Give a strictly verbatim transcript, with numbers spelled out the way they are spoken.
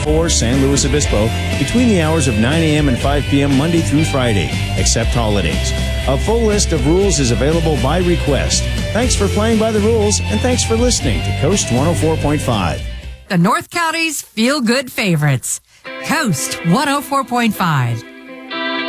for San Luis Obispo between the hours of nine a.m. and five p.m. Monday through Friday, except holidays. A full list of rules is available by request. Thanks for playing by the rules, and thanks for listening to Coast one oh four point five. The North County's feel-good favorites. Coast one oh four point five.